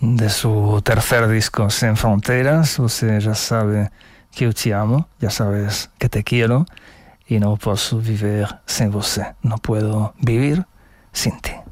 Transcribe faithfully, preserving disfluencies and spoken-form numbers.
de su tercer disco, Sin Fronteras. Você já sabe que eu te amo, ya sabes que te quiero y no puedo vivir sin você. No puedo vivir sin ti.